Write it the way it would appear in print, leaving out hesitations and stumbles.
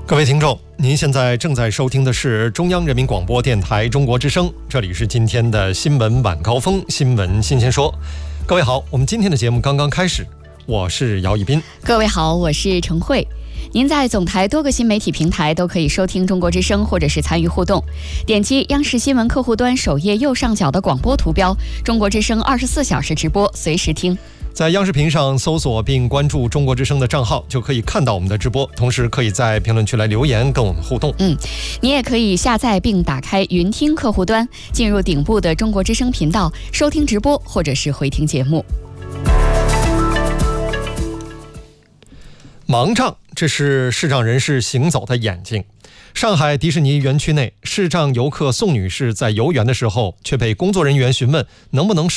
各位听众，您现在正在收听的是中央人民广播电台中国之声，这里是今天的新闻晚高峰，新闻新鲜说。各位好，我们今天的节目刚刚开始，我是姚一斌。 各位好，我是程慧。您在总台多个新媒体平台都可以收听中国之声，或者是参与互动。点击央视新闻客户端首页右上角的广播图标，中国之声24小时直播，随时听。 在央视频上搜索并关注中国之声的账号，就可以看到我们的直播，同时可以在评论区来留言跟我们互动。 你也可以下载并打开云听客户端，进入顶部的中国之声频道，收听直播或者是回听节目。 盲杖，这是视障人士行走的眼睛。上海迪士尼园区内，视障游客宋女士在游园的时候，却被工作人员询问能不能